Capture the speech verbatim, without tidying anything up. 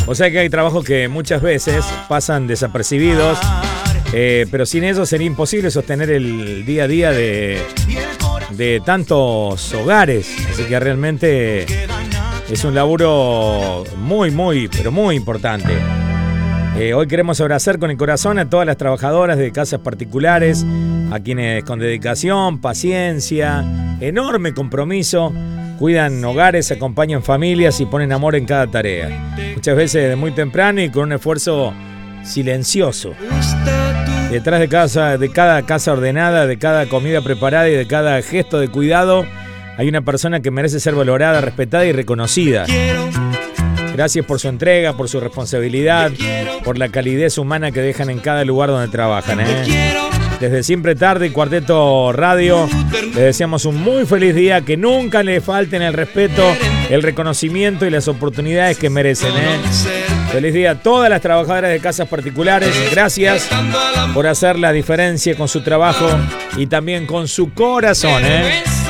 O sea que hay trabajos que muchas veces pasan desapercibidos, eh, pero sin eso sería imposible sostener el día a día de, de tantos hogares. Así que realmente es un laburo muy, muy, pero muy importante. Eh, hoy queremos abrazar con el corazón a todas las trabajadoras de casas particulares, a quienes con dedicación, paciencia, enorme compromiso, cuidan hogares, acompañan familias y ponen amor en cada tarea. Muchas veces desde muy temprano y con un esfuerzo silencioso. Detrás de cada, de cada casa ordenada, de cada comida preparada y de cada gesto de cuidado, hay una persona que merece ser valorada, respetada y reconocida. Gracias por su entrega, por su responsabilidad, por la calidez humana que dejan en cada lugar donde trabajan, ¿eh? Desde Siempre Tarde y Cuarteto Radio, les deseamos un muy feliz día, que nunca les falten el respeto, el reconocimiento y las oportunidades que merecen, ¿eh? Feliz día a todas las trabajadoras de casas particulares. Gracias por hacer la diferencia con su trabajo y también con su corazón, ¿eh?